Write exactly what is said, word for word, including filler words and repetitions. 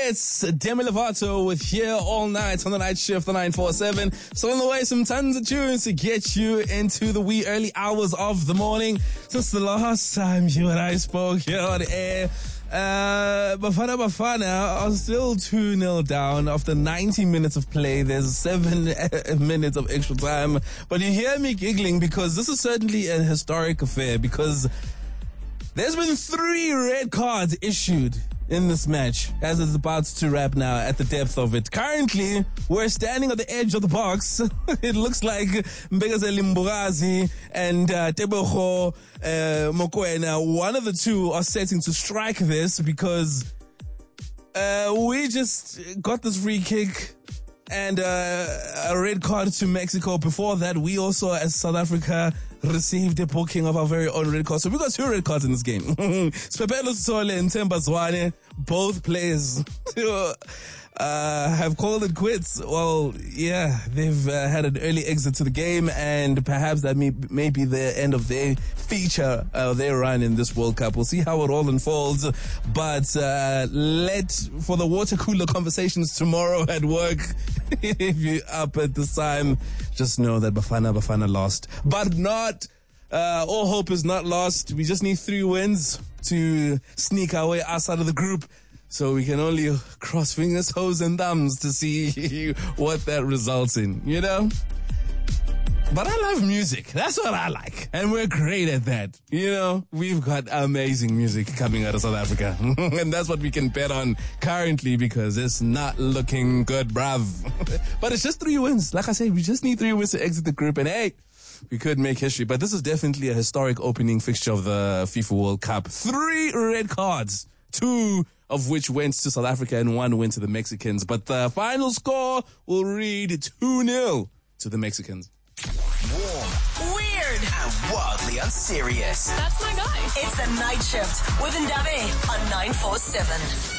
It's Demi Lovato with Here All Night on the night shift, the nine four seven. So on the way, some tons of tunes to get you into the wee early hours of the morning. Since the last time you and I spoke here on air, uh, Bafana Bafana are still two nil down after ninety minutes of play. There's seven minutes of extra time. But you hear me giggling because this is certainly a historic affair, because there's been three red cards issued in this match as it's about to wrap now at the depth of it. Currently, we're standing at the edge of the box. It looks like Mbekazeli Mbugazi and uh, Tebogo uh, Mokoena, one of the two, are setting to strike this because uh, we just got this free kick and uh, a red card to Mexico. Before that, we also, as South Africa, received a booking of our very own red card. So we got two red cards in this game. Spepelo Sole and Temba Zwane, both players uh, have called it quits. Well, yeah, they've uh, had an early exit to the game, and perhaps that may, may be the end of their feature, uh, their run in this World Cup. We'll see how it all unfolds. But uh, let, for the water cooler conversations tomorrow at work, if you're up at this time, just know that Bafana Bafana lost. But not, uh, all hope is not lost. We just need three wins to sneak our way outside of the group. So we can only cross fingers, toes, and thumbs to see what that results in, you know? But I love music. That's what I like. And we're great at that. You know, we've got amazing music coming out of South Africa. And that's what we can bet on currently, because it's not looking good, bruv. But it's just three wins. Like I said, we just need three wins to exit the group. And hey, we could make history. But this is definitely a historic opening fixture of the FIFA World Cup. Three red cards. Two of which went to South Africa and one went to the Mexicans. But the final score will read two nil to the Mexicans. Warm, weird, and wildly unserious. That's my guy. It's the night shift with Ndabe on nine four seven.